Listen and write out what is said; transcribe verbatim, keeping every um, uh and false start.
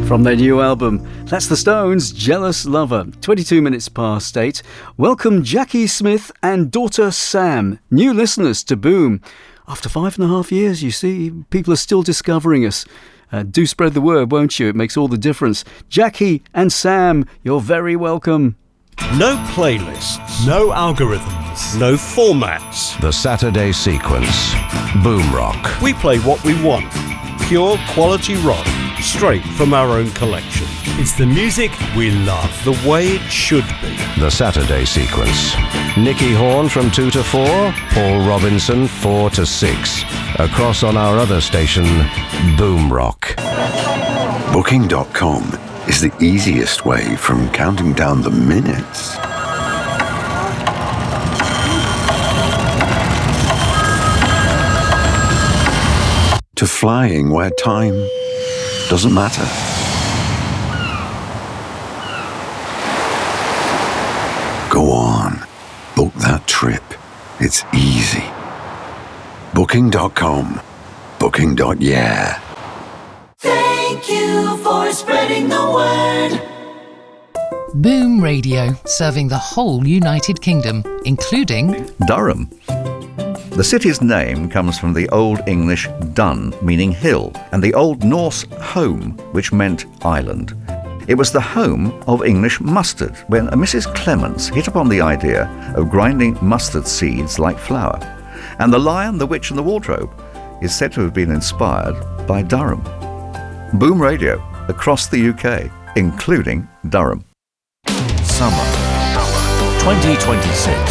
From their new album, that's The Stones, Jealous Lover. twenty-two minutes past eight. Welcome Jackie Smith and daughter Sam, new listeners to Boom. After five and a half years, you see, people are still discovering us. Uh, do spread the word, won't you? It makes all the difference. Jackie and Sam, you're very welcome. No playlists. No algorithms. No formats. The Saturday Sequence. Boom Rock. We play what we want. Pure quality rock. Straight from our own collection. It's the music we love. The way it should be. The Saturday Sequence. Nicky Horn from two to four. Paul Robinson four to six. Across on our other station, Boom Rock. Booking dot com is the easiest way from counting down the minutes to flying where time doesn't matter. Go on, book that trip. It's easy. Booking dot com. Booking. Yeah. Thank you for spreading the word. Boom Radio, serving the whole United Kingdom, including Durham. The city's name comes from the Old English dun, meaning hill, and the Old Norse home, which meant island. It was the home of English mustard, when a Missus Clements hit upon the idea of grinding mustard seeds like flour. And The Lion, the Witch and the Wardrobe is said to have been inspired by Durham. Boom Radio, across the U K, including Durham. Summer twenty twenty-six.